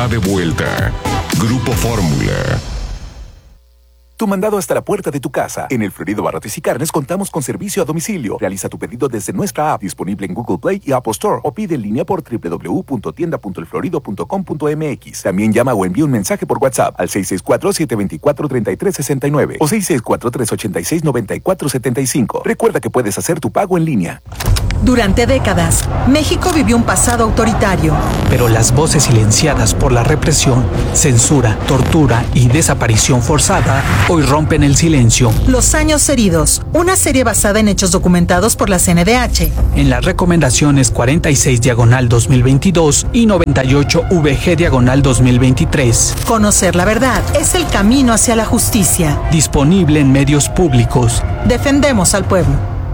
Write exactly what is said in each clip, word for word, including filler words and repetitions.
está de vuelta. Grupo Fórmula. Tu mandado hasta la puerta de tu casa. En El Florido Abarrotes y Carnes contamos con servicio a domicilio. Realiza tu pedido desde nuestra app, disponible en Google Play y Apple Store, o pide en línea por doble u doble u doble u punto tienda punto el florido punto com punto m x. También llama o envía un mensaje por WhatsApp al seis seis cuatro, siete dos cuatro, tres tres seis nueve o seis seis cuatro, tres ocho seis, nueve cuatro siete cinco. Recuerda que puedes hacer tu pago en línea. Durante décadas, México vivió un pasado autoritario. Pero las voces silenciadas por la represión, censura, tortura y desaparición forzada hoy rompen el silencio. Los años heridos, una serie basada en hechos documentados por la C N D H. En las recomendaciones cuarenta y seis diagonal dos mil veintidós y noventa y ocho V G diagonal dos mil veintitrés. Conocer la verdad es el camino hacia la justicia. Disponible en medios públicos. Defendemos al pueblo.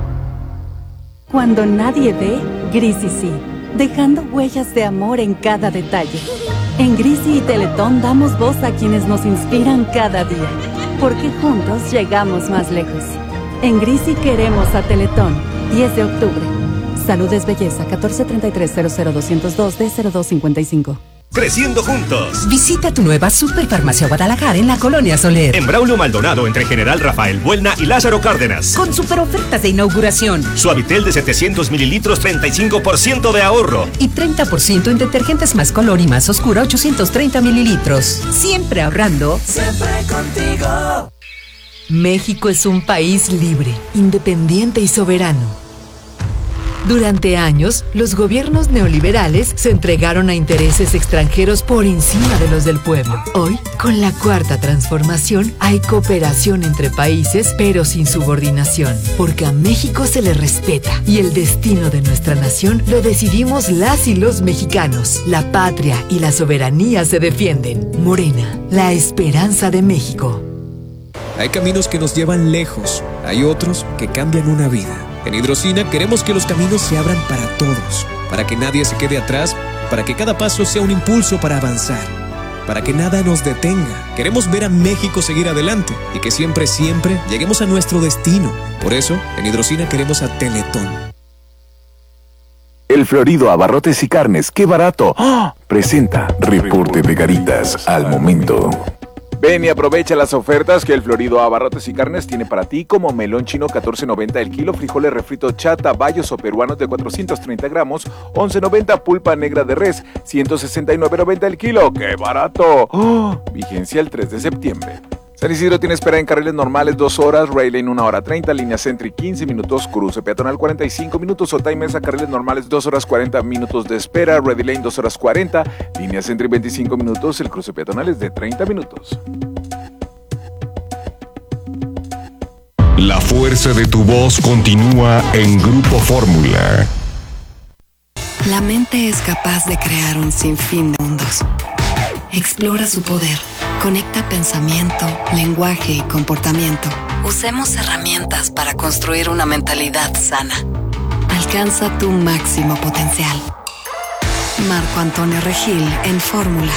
Cuando nadie ve, Grisi sí, dejando huellas de amor en cada detalle. En Grisi y Teletón damos voz a quienes nos inspiran cada día, porque juntos llegamos más lejos. En Grisi queremos a Teletón, diez de octubre. Salud es belleza, catorce treinta y tres, cero cero doscientos dos D cero dos cincuenta y cinco. Creciendo juntos. Visita tu nueva Superfarmacia Guadalajara en la Colonia Soler. En Braulio Maldonado, entre General Rafael Buelna y Lázaro Cárdenas. Con super ofertas de inauguración. Suavitel de setecientos mililitros, treinta y cinco por ciento de ahorro. Y treinta por ciento en detergentes más color y más oscura, ochocientos treinta mililitros. Siempre ahorrando. Siempre contigo. México es un país libre, independiente y soberano. Durante años, los gobiernos neoliberales se entregaron a intereses extranjeros por encima de los del pueblo. Hoy, con la cuarta transformación, hay cooperación entre países, pero sin subordinación, porque a México se le respeta y el destino de nuestra nación lo decidimos las y los mexicanos. La patria y la soberanía se defienden. Morena, la esperanza de México. Hay caminos que nos llevan lejos, hay otros que cambian una vida. En Hidrocina queremos que los caminos se abran para todos, para que nadie se quede atrás, para que cada paso sea un impulso para avanzar, para que nada nos detenga. Queremos ver a México seguir adelante y que siempre, siempre lleguemos a nuestro destino. Por eso, en Hidrocina queremos a Teletón. El Florido Abarrotes y Carnes, ¡qué barato! ¡Oh! Presenta Reporte de Garitas al momento. Ven y aprovecha las ofertas que el Florido Abarrotes y Carnes tiene para ti, como melón chino catorce noventa el kilo, frijoles refrito chata, bayos o peruanos de cuatrocientos treinta gramos, once noventa, pulpa negra de res, ciento sesenta y nueve noventa el kilo. ¡Qué barato! ¡Oh! Vigencia el tres de septiembre. San Isidro tiene espera en carriles normales dos horas, Rail Lane una hora treinta, línea Sentry quince minutos, cruce peatonal cuarenta y cinco minutos, Otay Mesa carriles normales dos horas cuarenta minutos de espera, Ready Lane dos horas cuarenta, línea Sentry veinticinco minutos, el cruce peatonal es de treinta minutos. La fuerza de tu voz continúa en Grupo Fórmula. La mente es capaz de crear un sinfín de mundos. Explora su poder. Conecta pensamiento, lenguaje y comportamiento. Usemos herramientas para construir una mentalidad sana. Alcanza tu máximo potencial. Marco Antonio Regil en Fórmula.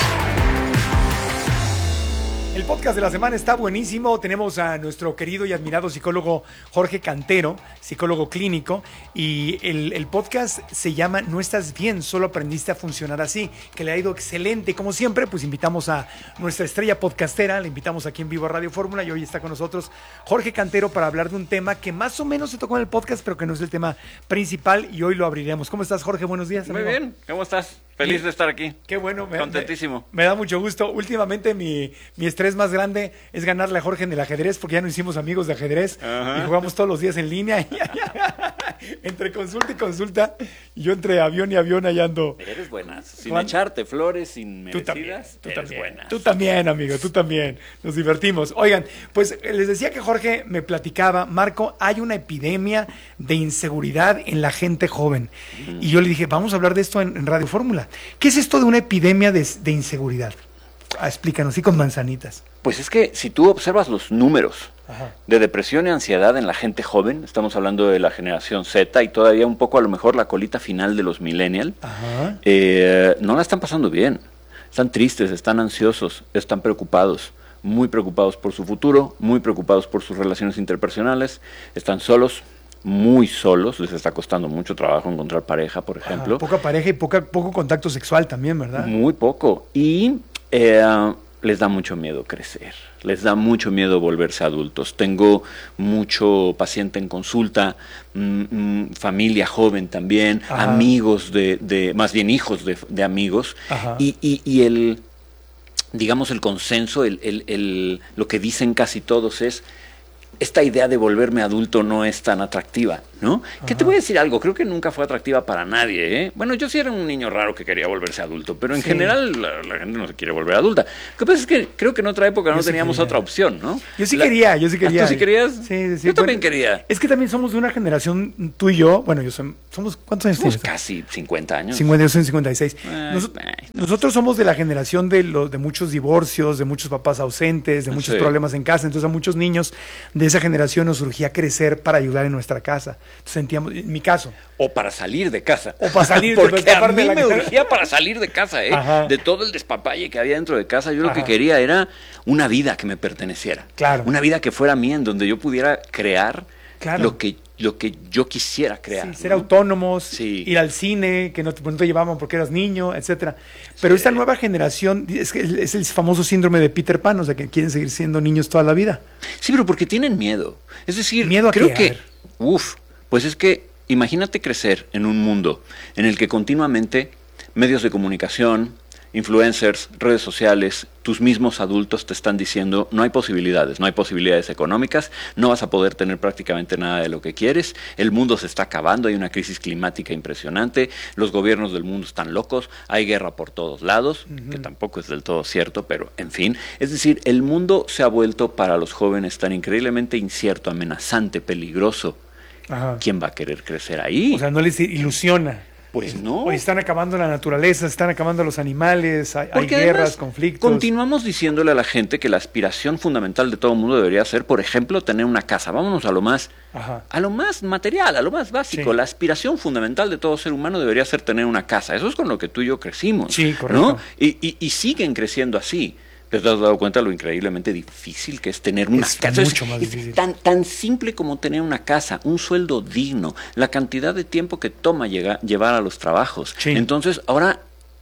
El podcast de la semana está buenísimo. Tenemos a nuestro querido y admirado psicólogo Jorge Cantero, psicólogo clínico, y el, el podcast se llama No estás bien, solo aprendiste a funcionar así, que le ha ido excelente. Como siempre, pues invitamos a nuestra estrella podcastera, le invitamos aquí en vivo a Radio Fórmula, y hoy está con nosotros Jorge Cantero para hablar de un tema que más o menos se tocó en el podcast, pero que no es el tema principal, y hoy lo abriremos. ¿Cómo estás, Jorge? Buenos días, amigo. Muy bien, ¿cómo estás? Feliz de estar aquí. Qué bueno. Me, Contentísimo. Me, me da mucho gusto. Últimamente mi, mi estrés más grande es ganarle a Jorge en el ajedrez, porque ya nos hicimos amigos de ajedrez. Ajá. Y jugamos todos los días en línea. Entre consulta y consulta, y yo entre avión y avión allá ando. Eres buena. Sin Juan, echarte flores, sin merecidas. Tú también, tú eres también, buenas. tú también, amigo, tú también. Nos divertimos. Oigan, pues les decía que Jorge me platicaba, Marco, hay una epidemia de inseguridad en la gente joven. Mm. Y yo le dije, vamos a hablar de esto en, en Radio Fórmula. ¿Qué es esto de una epidemia de, de inseguridad? Ah, explícanos, sí, con manzanitas. Pues es que si tú observas los números Ajá. de depresión y ansiedad en la gente joven, estamos hablando de la generación Z y todavía un poco a lo mejor la colita final de los millennials, eh, no la están pasando bien. Están tristes, están ansiosos, están preocupados, muy preocupados por su futuro, muy preocupados por sus relaciones interpersonales, están solos, muy solos, les está costando mucho trabajo encontrar pareja, por ejemplo. Ah, poca pareja y poca, poco contacto sexual también, ¿verdad? Muy poco. Y eh, les da mucho miedo crecer, les da mucho miedo volverse adultos. Tengo mucho paciente en consulta, mmm, familia joven también, Ajá. amigos de, de, más bien hijos de, de amigos, y, y, y el, digamos, el consenso, el, el, el, lo que dicen casi todos es, esta idea de volverme adulto no es tan atractiva, ¿no? Ajá. Que te voy a decir algo, creo que nunca fue atractiva para nadie, ¿eh? Bueno, yo sí era un niño raro que quería volverse adulto, pero en sí. general la, la gente no se quiere volver adulta. Lo que pasa es que creo que en otra época no yo teníamos sí otra opción, ¿no? Yo sí la, quería, yo sí quería. ¿Tú sí querías? Sí, sí. Yo también bueno, quería. Es que también somos de una generación, tú y yo, bueno, yo soy, somos, ¿cuántos años somos tienes? Casi cincuenta años. cincuenta, yo soy cincuenta y seis. Eh, Nos, eh, nosotros somos de la generación de, lo, de muchos divorcios, de muchos papás ausentes, de muchos sí. problemas en casa, entonces a muchos niños de esa generación nos surgía crecer para ayudar en nuestra casa. Entonces sentíamos, en mi caso. O para salir de casa. O para salir Porque de a mí de la me que... urgía para salir de casa, ¿eh? Ajá. De todo el despapalle que había dentro de casa, yo Ajá. lo que quería era una vida que me perteneciera. Claro. Una vida que fuera mía, en donde yo pudiera crear claro. lo que lo que yo quisiera crear. Sí, ser ¿no? autónomos, sí. ir al cine, que no te, no te llevaban porque eras niño, etcétera. Pero sí. esta nueva generación, es, que es el famoso síndrome de Peter Pan, o sea, que quieren seguir siendo niños toda la vida. Sí, pero porque tienen miedo. Es decir, ¿miedo a creo qué? que, uff, pues es que imagínate crecer en un mundo en el que continuamente medios de comunicación, influencers, redes sociales, tus mismos adultos te están diciendo no hay posibilidades, no hay posibilidades económicas, no vas a poder tener prácticamente nada de lo que quieres, el mundo se está acabando, hay una crisis climática impresionante, los gobiernos del mundo están locos, hay guerra por todos lados, uh-huh. que tampoco es del todo cierto, pero en fin, es decir, el mundo se ha vuelto para los jóvenes tan increíblemente incierto, amenazante, peligroso. Ajá. ¿Quién va a querer crecer ahí? O sea, no les ilusiona. Pues no. Hoy están acabando la naturaleza, están acabando los animales, hay, hay guerras, conflictos. Continuamos diciéndole a la gente que la aspiración fundamental de todo el mundo debería ser, por ejemplo, tener una casa. Vámonos a lo más, Ajá. a lo más material, a lo más básico. Sí. La aspiración fundamental de todo ser humano debería ser tener una casa. Eso es con lo que tú y yo crecimos. Sí, correcto. ¿no? Y, y, y siguen creciendo así. ¿Te has dado cuenta lo increíblemente difícil que es tener una es casa? Mucho es, más difícil. Es tan, tan simple como tener una casa, un sueldo digno, la cantidad de tiempo que toma llega, llevar a los trabajos. Sí. Entonces, ahora,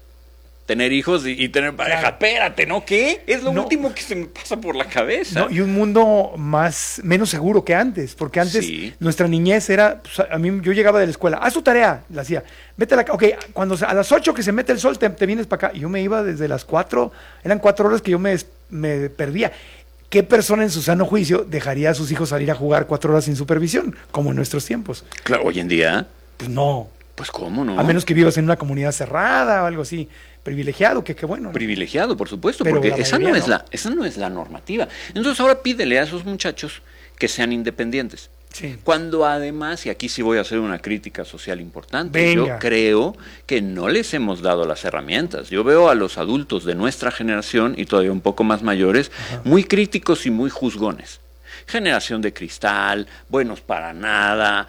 tener hijos y, y tener pareja, claro. espérate, ¿no? ¿Qué? Es lo no. último que se me pasa por la cabeza. No, y un mundo más menos seguro que antes, porque antes sí. nuestra niñez era, pues, a mí yo llegaba de la escuela, haz tu tarea, la hacía, vete a la, ok, cuando a las ocho que se mete el sol te, te vienes para acá, y yo me iba desde las cuatro, eran cuatro horas que yo me, me perdía. ¿Qué persona en su sano juicio dejaría a sus hijos salir a jugar cuatro horas sin supervisión, como en nuestros tiempos? Claro, hoy en día. Pues no. Pues cómo no. A menos que vivas en una comunidad cerrada o algo así. Privilegiado, que qué bueno, ¿no? Privilegiado, por supuesto, pero porque esa no, no es la, esa no es la normativa. Entonces ahora pídele a esos muchachos que sean independientes. Sí. Cuando además, y aquí sí voy a hacer una crítica social importante, Venga. yo creo que no les hemos dado las herramientas. Yo veo a los adultos de nuestra generación y todavía un poco más mayores, Ajá. muy críticos y muy juzgones. Generación de cristal, buenos para nada,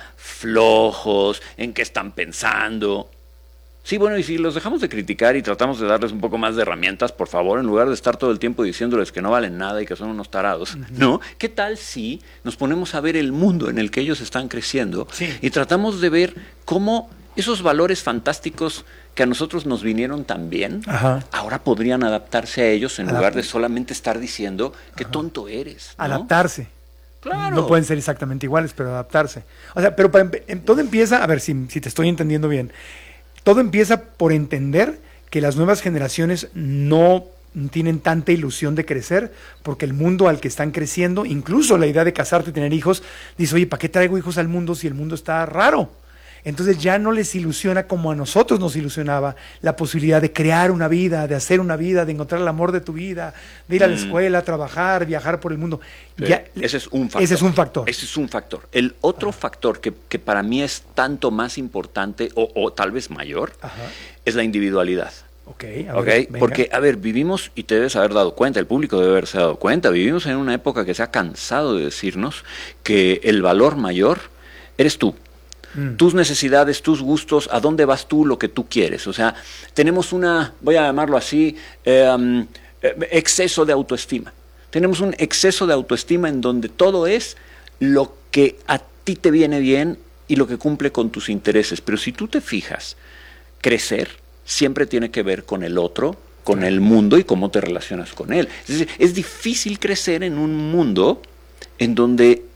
flojos, en qué están pensando. Sí, bueno, y si los dejamos de criticar y tratamos de darles un poco más de herramientas, por favor, en lugar de estar todo el tiempo diciéndoles que no valen nada y que son unos tarados, uh-huh. ¿no? ¿Qué tal si nos ponemos a ver el mundo en el que ellos están creciendo sí. y tratamos de ver cómo esos valores fantásticos que a nosotros nos vinieron tan bien, Ajá. ahora podrían adaptarse a ellos en Adaptar. lugar de solamente estar diciendo qué Ajá. tonto eres, ¿no? Adaptarse. Claro. No pueden ser exactamente iguales, pero adaptarse. O sea, pero para, todo empieza, a ver si, si te estoy entendiendo bien, todo empieza por entender que las nuevas generaciones no tienen tanta ilusión de crecer, porque el mundo al que están creciendo, incluso la idea de casarte y tener hijos, dice, oye, ¿para qué traigo hijos al mundo si el mundo está raro? Entonces ya no les ilusiona como a nosotros nos ilusionaba la posibilidad de crear una vida, de hacer una vida, de encontrar el amor de tu vida, de ir mm. a la escuela, trabajar, viajar por el mundo. Sí, ya, ese es un factor. Ese es un factor. Ese es un factor. El otro ah. factor que, que para mí es tanto más importante o, o tal vez mayor Ajá. es la individualidad. Okay, a okay? Ver, Porque, a ver, vivimos, y te debes haber dado cuenta, el público debe haberse dado cuenta, vivimos en una época que se ha cansado de decirnos que el valor mayor eres tú. Mm. Tus necesidades, tus gustos, a dónde vas tú, lo que tú quieres. O sea, tenemos una, voy a llamarlo así, eh, um, exceso de autoestima. Tenemos un exceso de autoestima en donde todo es lo que a ti te viene bien y lo que cumple con tus intereses. Pero si tú te fijas, crecer siempre tiene que ver con el otro, con el mundo y cómo te relacionas con él. Es decir, es difícil crecer en un mundo en donde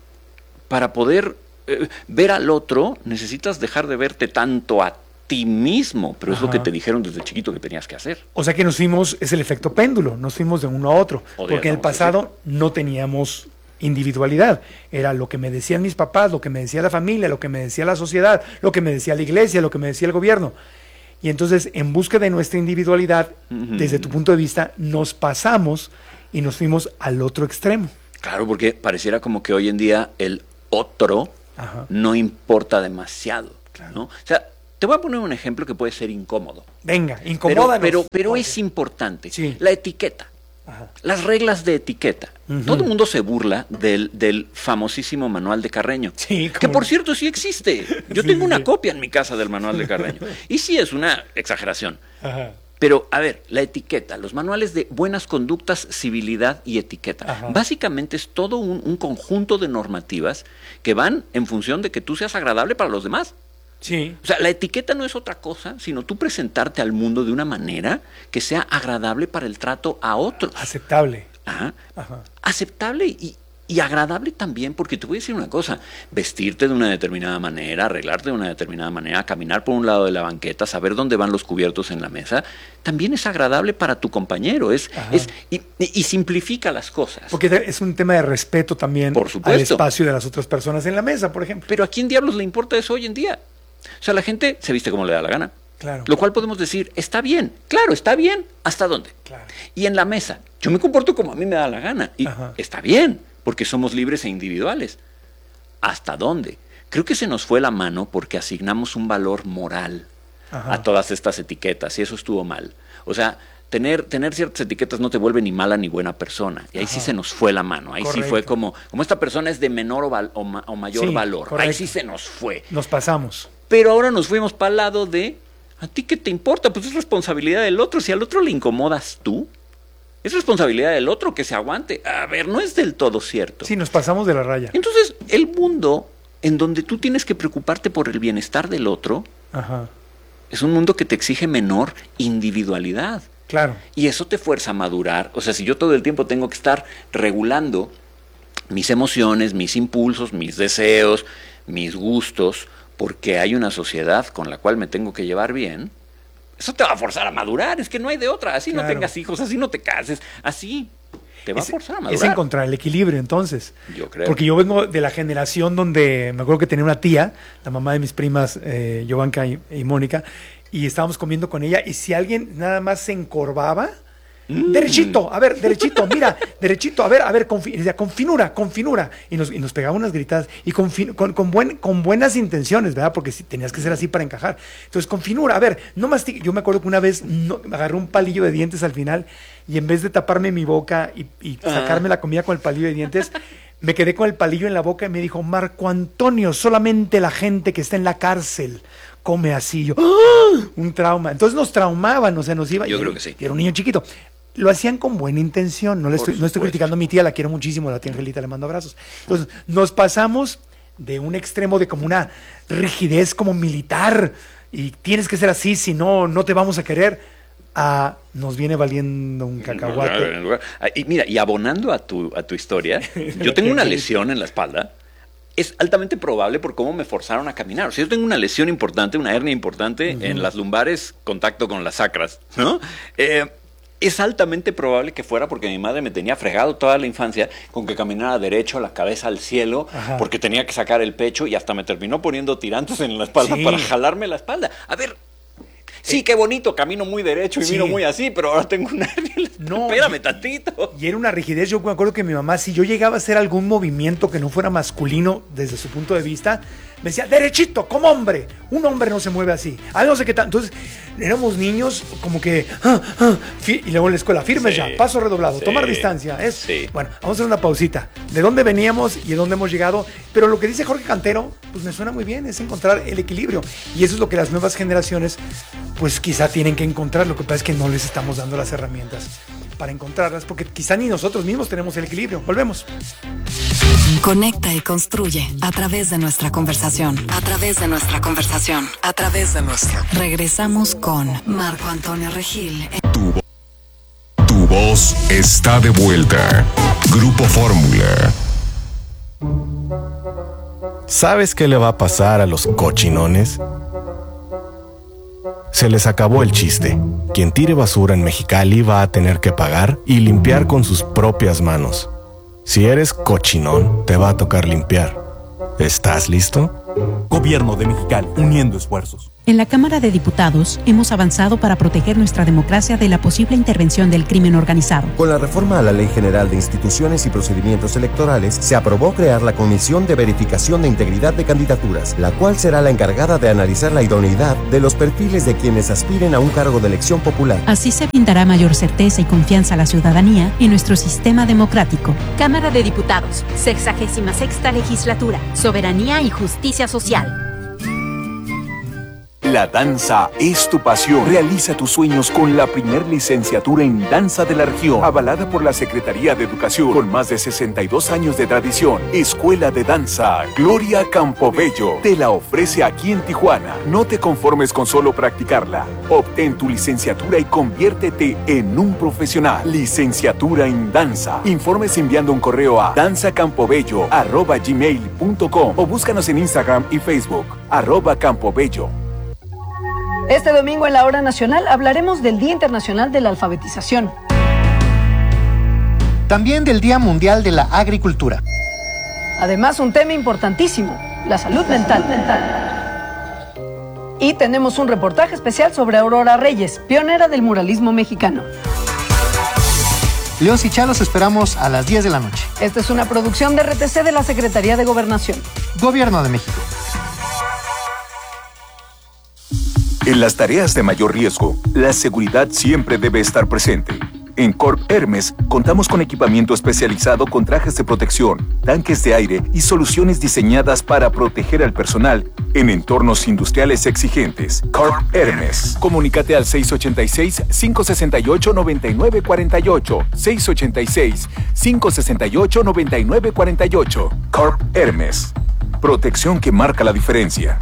para poder eh, ver al otro necesitas dejar de verte tanto a ti mismo, pero Ajá. es lo que te dijeron desde chiquito que tenías que hacer. O sea que nos fuimos, es el efecto péndulo, nos fuimos de uno a otro, Podría porque en el pasado no teníamos individualidad, era lo que me decían mis papás, lo que me decía la familia, lo que me decía la sociedad, lo que me decía la iglesia, lo que me decía el gobierno. Y entonces, en busca de nuestra individualidad, uh-huh. desde tu punto de vista, nos pasamos y nos fuimos al otro extremo. Claro, porque pareciera como que hoy en día el otro Ajá. no importa demasiado, claro. ¿no? O sea, te voy a poner un ejemplo que puede ser incómodo. Venga, incomódanos. Pero, pero, pero es importante. Sí. La etiqueta. Ajá. Las reglas de etiqueta. Uh-huh. Todo el mundo se burla del, del famosísimo manual de Carreño. Sí, que por cierto sí existe. Yo sí, tengo una sí. copia en mi casa del manual de Carreño. Y sí es una exageración. Ajá. Pero, a ver, la etiqueta, los manuales de buenas conductas, civilidad y etiqueta. Ajá. Básicamente es todo un, un conjunto de normativas que van en función de que tú seas agradable para los demás. Sí. O sea, la etiqueta no es otra cosa, sino tú presentarte al mundo de una manera que sea agradable para el trato a otros. Aceptable. Ajá. Ajá. Aceptable y, y agradable también, porque te voy a decir una cosa, vestirte de una determinada manera, arreglarte de una determinada manera, caminar por un lado de la banqueta, saber dónde van los cubiertos en la mesa, también es agradable para tu compañero, es, es y, y simplifica las cosas. Porque es un tema de respeto también por supuesto. Al espacio de las otras personas en la mesa, por ejemplo. Pero ¿a quién diablos le importa eso hoy en día? O sea, la gente se viste como le da la gana. Claro. Lo cual podemos decir, está bien. Claro, está bien. ¿Hasta dónde? Claro. Y en la mesa, yo me comporto como a mí me da la gana. Y Ajá. está bien, porque somos libres e individuales. ¿Hasta dónde? Creo que se nos fue la mano porque asignamos un valor moral Ajá. a todas estas etiquetas y eso estuvo mal. O sea, tener, tener ciertas etiquetas no te vuelve ni mala ni buena persona. Y ahí Ajá. sí se nos fue la mano. Ahí correcto. Sí fue como, como esta persona es de menor o, val, o, ma, o mayor sí, valor. Correcto. Ahí sí se nos fue. Nos pasamos. Pero ahora nos fuimos para el lado de, ¿a ti qué te importa? Pues es responsabilidad del otro. Si al otro le incomodas tú, es responsabilidad del otro que se aguante. A ver, no es del todo cierto. Sí, nos pasamos de la raya. Entonces, el mundo en donde tú tienes que preocuparte por el bienestar del otro, Ajá. es un mundo que te exige menor individualidad. Claro. Y eso te fuerza a madurar. O sea, si yo todo el tiempo tengo que estar regulando mis emociones, mis impulsos, mis deseos, mis gustos, porque hay una sociedad con la cual me tengo que llevar bien, eso te va a forzar a madurar, es que no hay de otra, así claro. no tengas hijos, así no te cases, así te va es, a forzar a madurar. Es encontrar el equilibrio entonces. Yo creo. Porque yo vengo de la generación donde, me acuerdo que tenía una tía, la mamá de mis primas, eh, Giovanka y, y Mónica, y estábamos comiendo con ella, y si alguien nada más se encorvaba, Mm. derechito, a ver, derechito, mira, derechito, a ver, a ver, con, con finura, con finura. Y nos, y nos pegaba unas gritadas, y con, con, con, buen, con buenas intenciones, ¿verdad? Porque si, tenías que ser así para encajar. Entonces, con finura, a ver, no mastique. Yo me acuerdo que una vez no, me agarré un palillo de dientes al final, y en vez de taparme mi boca y, y sacarme ah. la comida con el palillo de dientes, me quedé con el palillo en la boca y me dijo, Marco Antonio, solamente la gente que está en la cárcel come así. Yo, ¡ah! Un trauma. Entonces nos traumaban, o sea, nos iba. Yo y, creo que sí. Y era un niño chiquito. Lo hacían con buena intención, no, le estoy, no estoy criticando a mi tía, la quiero muchísimo, la tía Angelita, le mando abrazos. Entonces, nos pasamos de un extremo de como una rigidez como militar, y tienes que ser así, si no, no te vamos a querer, a nos viene valiendo un cacahuate. Y mira, y abonando a tu, a tu historia, yo tengo una lesión en la espalda. Es altamente probable por cómo me forzaron a caminar. O sea, yo tengo una lesión importante, una hernia importante uh-huh. en las lumbares, contacto con las sacras, ¿no? Eh, Es altamente probable que fuera porque mi madre me tenía fregado toda la infancia con que caminara derecho, la cabeza al cielo, Ajá. porque tenía que sacar el pecho y hasta me terminó poniendo tirantes en la espalda sí. para jalarme la espalda. A ver, sí, eh, qué bonito, camino muy derecho y sí. miro muy así, pero ahora tengo una hernia. No, espérame tantito. Y era una rigidez. Yo me acuerdo que mi mamá, si yo llegaba a hacer algún movimiento que no fuera masculino desde su punto de vista, me decía, derechito, como hombre. Un hombre no se mueve así. Ah, no sé qué tal. Entonces, éramos niños como que... Ah, ah, y luego en la escuela, firmes sí, ya, paso redoblado, sí, tomar distancia. Es, sí. Bueno, vamos a hacer una pausita. ¿De dónde veníamos y de dónde hemos llegado? Pero lo que dice Jorge Cantero, pues me suena muy bien, es encontrar el equilibrio. Y eso es lo que las nuevas generaciones, pues quizá tienen que encontrar. Lo que pasa es que no les estamos dando las herramientas para encontrarlas, porque quizá ni nosotros mismos tenemos el equilibrio. Volvemos. Conecta Conecta y construye a través de nuestra conversación. A través de nuestra conversación. A través de nuestra. Regresamos con Marco Antonio Regil. Tu, tu voz está de vuelta. Grupo Fórmula. ¿Sabes qué le va a pasar a los cochinones? Se les acabó el chiste. Quien tire basura en Mexicali va a tener que pagar y limpiar con sus propias manos. Si eres cochinón, te va a tocar limpiar. ¿Estás listo? Gobierno de Mexicali, uniendo esfuerzos. En la Cámara de Diputados hemos avanzado para proteger nuestra democracia de la posible intervención del crimen organizado. Con la reforma a la Ley General de Instituciones y Procedimientos Electorales, se aprobó crear la Comisión de Verificación de Integridad de Candidaturas, la cual será la encargada de analizar la idoneidad de los perfiles de quienes aspiren a un cargo de elección popular. Así se brindará mayor certeza y confianza a la ciudadanía en nuestro sistema democrático. Cámara de Diputados, sexagésima sexta legislatura, soberanía y justicia social. La danza es tu pasión. Realiza tus sueños con la primer licenciatura en danza de la región, avalada por la Secretaría de Educación, con más de sesenta y dos años de tradición. Escuela de Danza Gloria Campobello te la ofrece aquí en Tijuana. No te conformes con solo practicarla. Obtén tu licenciatura y conviértete en un profesional. Licenciatura en danza. Informes enviando un correo a danzacampobello arroba gmail punto com o búscanos en Instagram y Facebook arroba campobello. Este domingo en la Hora Nacional hablaremos del Día Internacional de la Alfabetización. También del Día Mundial de la Agricultura. Además, un tema importantísimo, la salud mental. Y tenemos un reportaje especial sobre Aurora Reyes, pionera del muralismo mexicano. León y Chá los esperamos a las diez de la noche. Esta es una producción de R T C de la Secretaría de Gobernación. Gobierno de México. En las tareas de mayor riesgo, la seguridad siempre debe estar presente. En Corp Hermes contamos con equipamiento especializado con trajes de protección, tanques de aire y soluciones diseñadas para proteger al personal en entornos industriales exigentes. Corp Hermes. Comunícate al seis ocho seis, cinco seis ocho, nueve nueve cuatro ocho, seis ocho seis, cinco seis ocho, nueve nueve cuatro ocho. Corp Hermes. Protección que marca la diferencia.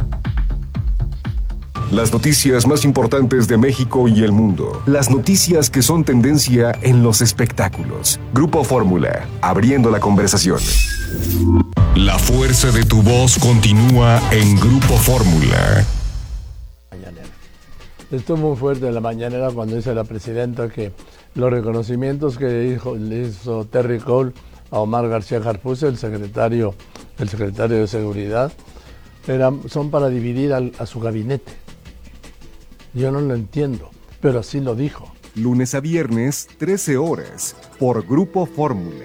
Las noticias más importantes de México y el mundo. Las noticias que son tendencia en los espectáculos. Grupo Fórmula, abriendo la conversación. La fuerza de tu voz continúa en Grupo Fórmula. Estuvo muy fuerte en la mañanera cuando dice la presidenta que los reconocimientos que hizo, le hizo Terry Cole a Omar García Harfuch, el secretario, el secretario de Seguridad, eran, son para dividir al, a su gabinete. Yo no lo entiendo, pero así lo dijo. Lunes a viernes, trece horas, por Grupo Fórmula.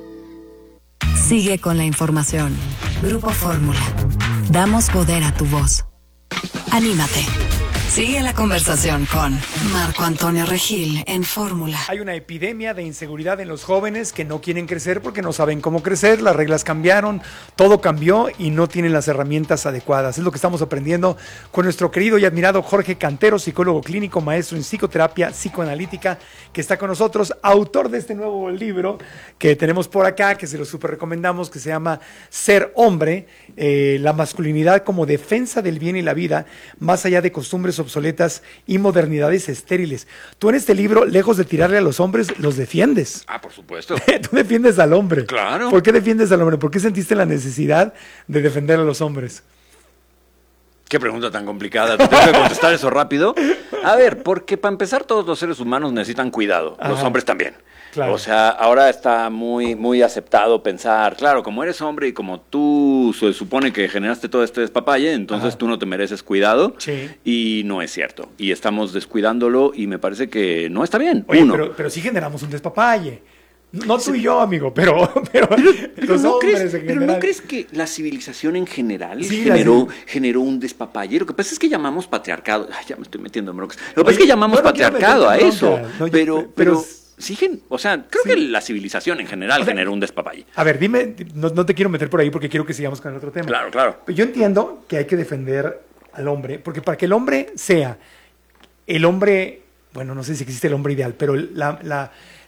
Sigue con la información. Grupo Fórmula. Damos poder a tu voz. Anímate. Sigue la conversación con Marco Antonio Regil en Fórmula. Hay una epidemia de inseguridad en los jóvenes que no quieren crecer porque no saben cómo crecer, las reglas cambiaron, todo cambió y no tienen las herramientas adecuadas. Es lo que estamos aprendiendo con nuestro querido y admirado Jorge Cantero, psicólogo clínico, maestro en psicoterapia psicoanalítica, que está con nosotros, autor de este nuevo libro que tenemos por acá, que se lo súper recomendamos, que se llama Ser Hombre, eh, la masculinidad como defensa del bien y la vida, más allá de costumbres obsoletas y modernidades estériles. Tú en este libro, lejos de tirarle a los hombres, los defiendes. Ah, por supuesto. Tú defiendes al hombre. Claro. ¿Por qué defiendes al hombre? ¿Por qué sentiste la necesidad de defender a los hombres? Qué pregunta tan complicada. ¿Te tengo que contestar eso rápido? A ver, porque para empezar todos los seres humanos necesitan cuidado. Ajá. Los hombres también. Claro. O sea, ahora está muy, muy aceptado pensar, claro, como eres hombre y como tú se supone que generaste todo este despapalle, entonces Ajá. tú no te mereces cuidado. Sí. Y no es cierto. Y estamos descuidándolo y me parece que no está bien. Oye, Uno. Pero, pero sí generamos un despapalle. No tú y yo, amigo, pero, pero, pero, pero, los no hombres crees, en pero general. ¿no crees que la civilización en general Sí, generó, la- generó un despapalle? Lo que pasa es que llamamos patriarcado. Ay, ya me estoy metiendo en broncas. Lo que pasa es que llamamos no, no quiero patriarcado a meterte en eso. broncas. No, yo- pero, pero- pero, sí, gen- o sea, creo que la civilización en general O sea, generó un despapalle. A ver, dime, no, no te quiero meter por ahí porque quiero que sigamos con el otro tema. Claro, claro. Yo entiendo que hay que defender al hombre, porque para que el hombre sea el hombre, bueno, no sé si existe el hombre ideal, pero la, la,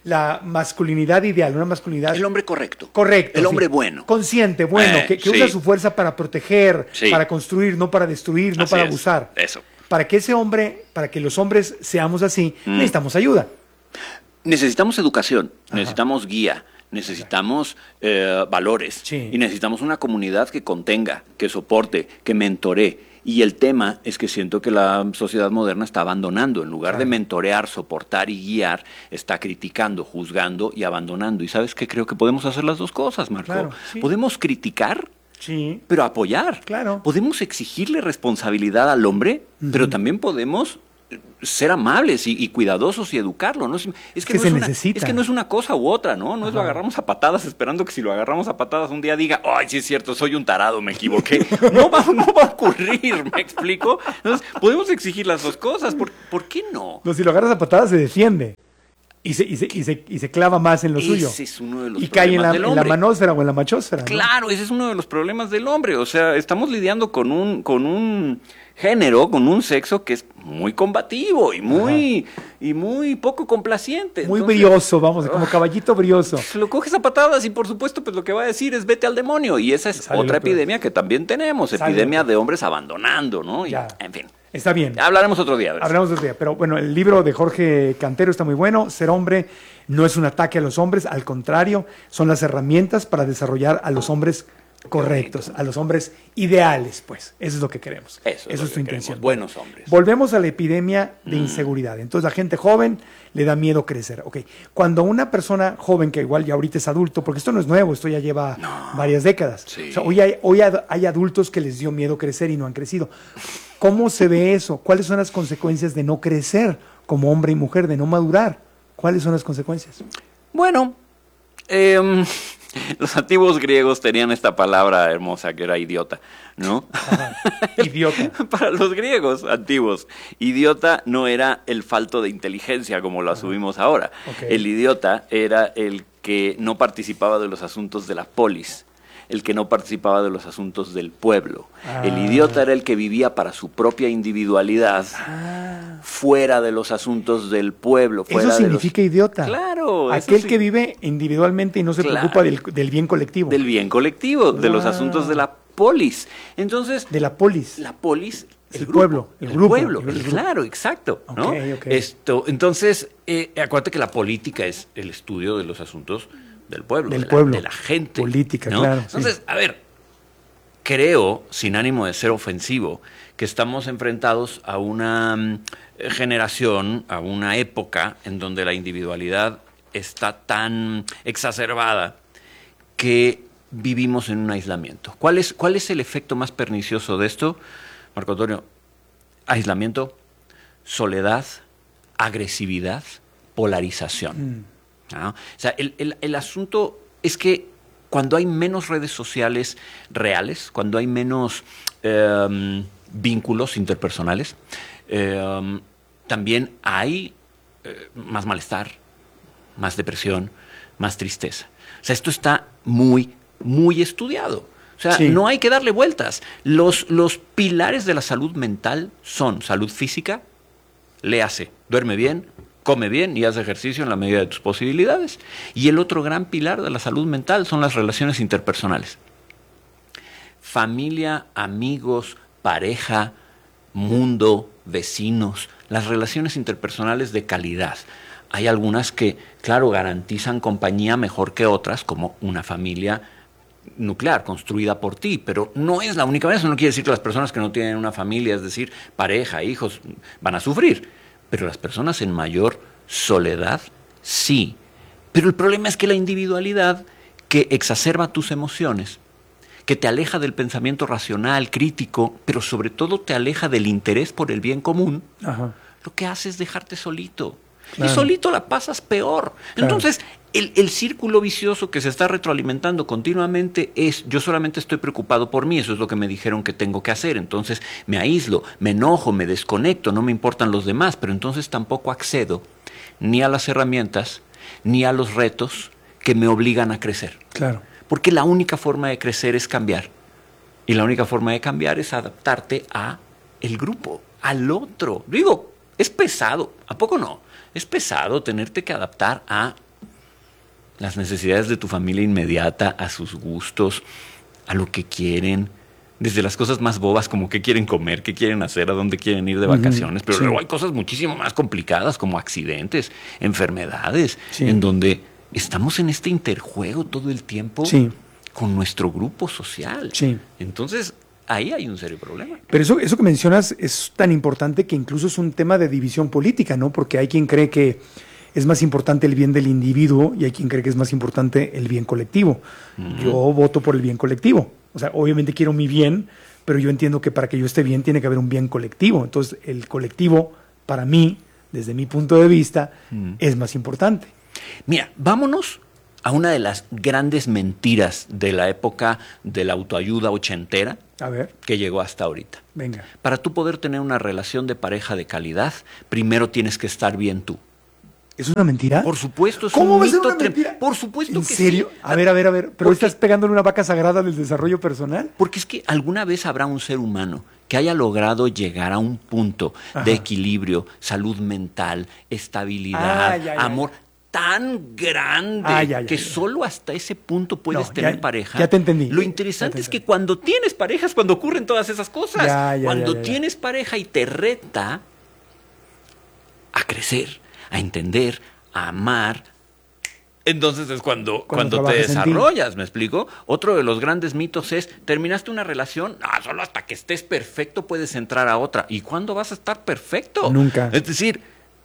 la masculinidad ideal, una masculinidad... El hombre correcto. Correcto. El sí. hombre bueno. Consciente, bueno, Eh, que, que sí. usa su fuerza para proteger, Sí. para construir, no para destruir, no Así para es. abusar. Eso. Para que ese hombre, para que los hombres seamos así, Mm. necesitamos ayuda. Necesitamos educación, necesitamos guía, necesitamos eh, valores Sí. y necesitamos una comunidad que contenga, que soporte, que mentoree. Y el tema es que siento que la sociedad moderna está abandonando. En lugar de mentorear, soportar y guiar, está criticando, juzgando y abandonando. ¿Y sabes qué? Creo que podemos hacer las dos cosas, Marco. Claro, sí. Podemos criticar, Sí. pero apoyar. Claro. Podemos exigirle responsabilidad al hombre, pero también podemos ser amables y, y cuidadosos y educarlo, ¿no? Es, es que, que no se es una, necesita. es que no es una cosa u otra, ¿no? No es lo Ajá. agarramos a patadas esperando que si lo agarramos a patadas un día diga, ay, sí es cierto, soy un tarado, me equivoqué. No va, no va a ocurrir, ¿me explico? Entonces, podemos exigir las dos cosas, ¿por, ¿por qué no? No, si lo agarras a patadas se defiende. Y se, y se, y se, y se clava más en lo Ese suyo. es uno de los Y cae en la, problemas del en la hombre. manósfera o en la machósfera. ¿no? Claro, ese es uno de los problemas del hombre. O sea, estamos lidiando con un, con un género, con un sexo que es muy combativo y muy, y muy poco complaciente. Muy Entonces, brioso, vamos, como caballito brioso. lo coges a patadas y por supuesto pues lo que va a decir es vete al demonio. Y esa es Sale otra lo peor. epidemia que también tenemos, Sale epidemia lo de hombres abandonando, ¿no? Y, Ya. en fin. Está bien. Ya hablaremos otro día. ¿verdad? Hablamos otro día. Pero bueno, el libro de Jorge Cantero está muy bueno. Ser hombre no es un ataque a los hombres, al contrario, son las herramientas para desarrollar a los hombres correctos, a los hombres ideales, pues. Eso es lo que queremos. Eso es, Eso lo es tu que intención. queremos, buenos hombres. Volvemos a la epidemia de inseguridad. Entonces, la gente joven le da miedo crecer. Ok, cuando una persona joven, que igual ya ahorita es adulto, porque esto no es nuevo, esto ya lleva varias décadas. Sí. O sea, hoy hay, hoy ad- hay adultos que les dio miedo crecer y no han crecido. ¿Cómo se ve eso? ¿Cuáles son las consecuencias de no crecer como hombre y mujer, de no madurar? ¿Cuáles son las consecuencias? Bueno, em, los antiguos griegos tenían esta palabra hermosa que era idiota, ¿no? Idiota. Para los griegos antiguos, idiota no era el falto de inteligencia como lo asumimos ahora. Ok. El idiota era el que no participaba de los asuntos de la polis, el que no participaba de los asuntos del pueblo. Ah. El idiota era el que vivía para su propia individualidad, fuera de los asuntos del pueblo. Fuera Eso de significa los... idiota. Claro. eso Aquel sí. que vive individualmente y no se Claro. preocupa del, del bien colectivo. Del bien colectivo, de los Wow. asuntos de la polis. Entonces, de la polis. la polis, El grupo, pueblo, el el grupo, pueblo, el el- grupo. claro, exacto, ¿no? Ok, ok. Esto, entonces, eh, acuérdate que la política es el estudio de los asuntos del pueblo, Del de, la, pueblo. de la gente. Política, ¿no? claro, sí. Entonces, a ver, creo, sin ánimo de ser ofensivo, que estamos enfrentados a una mm, generación, a una época en donde la individualidad está tan exacerbada que vivimos en un aislamiento. ¿Cuál es, cuál es el efecto más pernicioso de esto, Marco Antonio? Aislamiento, soledad, agresividad, polarización. ¿no? O sea, el, el, el asunto es que cuando hay menos redes sociales reales, cuando hay menos eh, vínculos interpersonales, eh, también hay eh, más malestar, más depresión, más tristeza. O sea, esto está muy, muy estudiado. O sea, Sí. no hay que darle vueltas. Los, los pilares de la salud mental son salud física, léase, duerme bien, come bien y haz ejercicio en la medida de tus posibilidades. Y el otro gran pilar de la salud mental son las relaciones interpersonales. Familia, amigos, pareja, mundo, vecinos, las relaciones interpersonales de calidad. Hay algunas que, claro, garantizan compañía mejor que otras, como una familia nuclear construida por ti, pero no es la única vez. Eso no quiere decir que las personas que no tienen una familia, es decir, pareja, hijos, van a sufrir. Pero las personas en mayor soledad, sí. Pero el problema es que la individualidad que exacerba tus emociones, que te aleja del pensamiento racional, crítico, pero sobre todo te aleja del interés por el bien común, Ajá. lo que hace es dejarte solito. Claro. Y solito la pasas peor. Claro. Entonces, el, el círculo vicioso que se está retroalimentando continuamente es, yo solamente estoy preocupado por mí, eso es lo que me dijeron que tengo que hacer, entonces me aíslo, me enojo, me desconecto, no me importan los demás, pero entonces tampoco accedo ni a las herramientas, ni a los retos que me obligan a crecer. Claro. Porque la única forma de crecer es cambiar. Y la única forma de cambiar es adaptarte a el grupo, al otro. Digo, es pesado, ¿a poco no? Es pesado tenerte que adaptar a las necesidades de tu familia inmediata, a sus gustos, a lo que quieren, desde las cosas más bobas como qué quieren comer, qué quieren hacer, a dónde quieren ir de vacaciones, pero sí. luego hay cosas muchísimo más complicadas como accidentes, enfermedades, sí. en donde estamos en este interjuego todo el tiempo sí. con nuestro grupo social. Sí. Entonces, ahí hay un serio problema. Pero eso, eso que mencionas es tan importante que incluso es un tema de división política, ¿no? Porque hay quien cree que es más importante el bien del individuo y hay quien cree que es más importante el bien colectivo. Uh-huh. Yo voto por el bien colectivo. O sea, obviamente quiero mi bien, pero yo entiendo que para que yo esté bien tiene que haber un bien colectivo. Entonces, el colectivo, para mí, desde mi punto de vista, uh-huh. es más importante. Mira, vámonos a una de las grandes mentiras de la época de la autoayuda ochentera. A ver. Que llegó hasta ahorita. Venga. Para tú poder tener una relación de pareja de calidad, primero tienes que estar bien tú. ¿Es una mentira? Por supuesto, es ¿Cómo un va a ser mito una mentira? Por supuesto ¿En que serio? sí. A ver, a ver, a ver. ¿Pero estás pegándole una vaca sagrada del desarrollo personal? Porque es que alguna vez habrá un ser humano que haya logrado llegar a un punto Ajá. de equilibrio, salud mental, estabilidad, ah, ya, ya, amor ya. tan grande ah, ya, ya, que ya. solo hasta ese punto puedes no, tener ya, pareja. Ya te entendí. Lo interesante es que cuando tienes pareja es cuando ocurren todas esas cosas. Ya, ya, cuando ya, ya, ya. tienes pareja y te reta a crecer, a entender, a amar, entonces es cuando, cuando, cuando te desarrollas, ¿me explico? Otro de los grandes mitos es, ¿terminaste una relación? No, solo hasta que estés perfecto puedes entrar a otra. ¿Y cuándo vas a estar perfecto? Nunca. Es decir,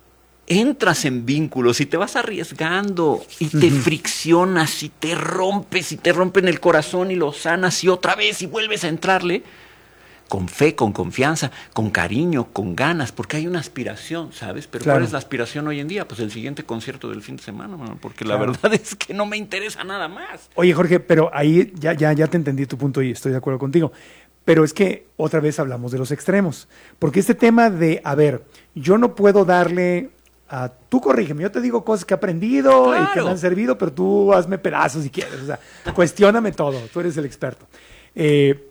entras en vínculos y te vas arriesgando y te uh-huh. friccionas y te rompes y te rompen el corazón y lo sanas y otra vez y vuelves a entrarle. Con fe, con confianza, con cariño, con ganas, porque hay una aspiración, ¿sabes? Pero claro. ¿cuál es la aspiración hoy en día? Pues el siguiente concierto del fin de semana, mano, porque claro. la verdad es que no me interesa nada más. Oye, Jorge, pero ahí ya, ya, ya te entendí tu punto y estoy de acuerdo contigo. Pero es que otra vez hablamos de los extremos. Porque este tema de, a ver, yo no puedo darle a... Tú corrígeme, yo te digo cosas que he aprendido claro. y que me han servido, pero tú hazme pedazos si quieres. O sea, cuestióname todo, tú eres el experto. Eh...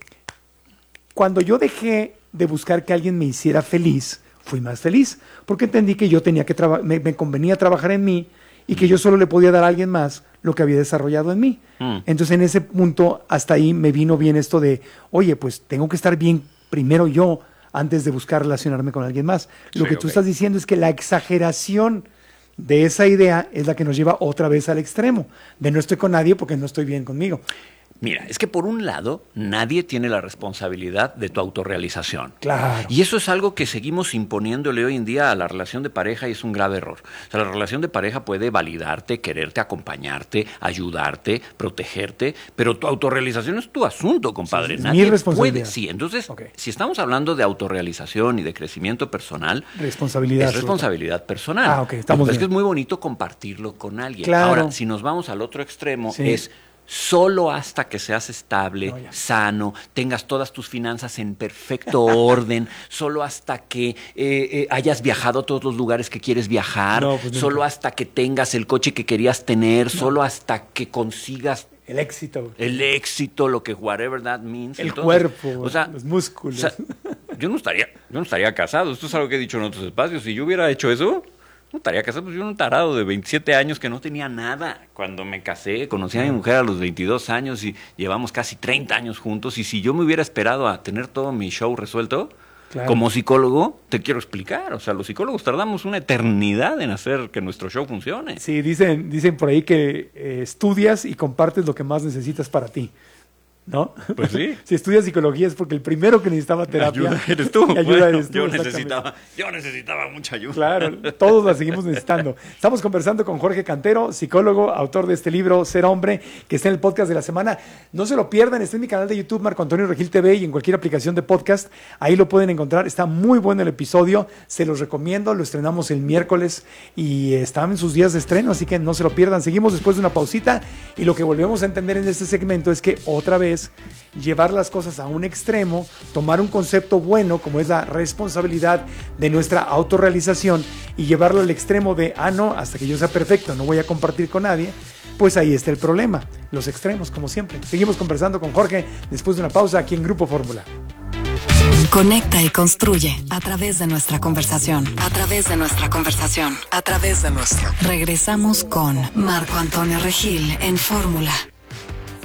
Cuando yo dejé de buscar que alguien me hiciera feliz, fui más feliz, porque entendí que yo tenía que trabajar, me, me convenía trabajar en mí y que yo solo le podía dar a alguien más lo que había desarrollado en mí. Mm. Entonces, en ese punto, hasta ahí me vino bien esto de, oye, pues tengo que estar bien primero yo antes de buscar relacionarme con alguien más. Lo sí, que tú okay. estás diciendo es que la exageración de esa idea es la que nos lleva otra vez al extremo, de no estoy con nadie porque no estoy bien conmigo. Mira, es que por un lado, nadie tiene la responsabilidad de tu autorrealización. Claro. Y eso es algo que seguimos imponiéndole hoy en día a la relación de pareja y es un grave error. O sea, la relación de pareja puede validarte, quererte, acompañarte, ayudarte, protegerte, pero tu autorrealización es tu asunto, compadre. Sí, es nadie mi responsabilidad. puede. Sí, entonces, okay. si estamos hablando de autorrealización y de crecimiento personal, responsabilidad es responsabilidad personal. Ah, ok, estamos bien. Es que es muy bonito compartirlo con alguien. Claro. Ahora, si nos vamos al otro extremo, sí. es... Solo hasta que seas estable, no, sano, tengas todas tus finanzas en perfecto orden, solo hasta que eh, eh, hayas viajado a todos los lugares que quieres viajar, no, pues solo hasta que tengas el coche que querías tener, no. solo hasta que consigas el éxito. El éxito, lo que whatever that means. El Entonces, cuerpo, o sea, los músculos. O sea, yo no estaría, yo no estaría casado. Esto es algo que he dicho en otros espacios. Si yo hubiera hecho eso, no estaría casado. Pues yo era un tarado de veintisiete años que no tenía nada. Cuando me casé, conocí a mi mujer a los veintidós años y llevamos casi treinta años juntos. Y si yo me hubiera esperado a tener todo mi show resuelto, claro. como psicólogo, te quiero explicar. O sea, los psicólogos tardamos una eternidad en hacer que nuestro show funcione. Sí, dicen, dicen por ahí que eh, estudias y compartes lo que más necesitas para ti. ¿No? Pues sí. Si estudias psicología es porque el primero que necesitaba terapia. Ayuda eres tú. Ayuda bueno, eres tú. Yo necesitaba, yo necesitaba mucha ayuda. Claro, todos la seguimos necesitando. Estamos conversando con Jorge Cantero, psicólogo, autor de este libro, Ser Hombre, que está en el podcast de la semana. No se lo pierdan, está en mi canal de YouTube, Marco Antonio Regil T V, y en cualquier aplicación de podcast. Ahí lo pueden encontrar. Está muy bueno el episodio. Se los recomiendo. Lo estrenamos el miércoles y están en sus días de estreno, así que no se lo pierdan. Seguimos después de una pausita y lo que volvemos a entender en este segmento es que otra vez llevar las cosas a un extremo, tomar un concepto bueno como es la responsabilidad de nuestra autorrealización y llevarlo al extremo de, ah no, hasta que yo sea perfecto, no voy a compartir con nadie, pues ahí está el problema, los extremos como siempre. Seguimos conversando con Jorge después de una pausa aquí en Grupo Fórmula. Conecta y construye a través de nuestra conversación. A través de nuestra conversación. A través de nuestra. Regresamos con Marco Antonio Regil en Fórmula.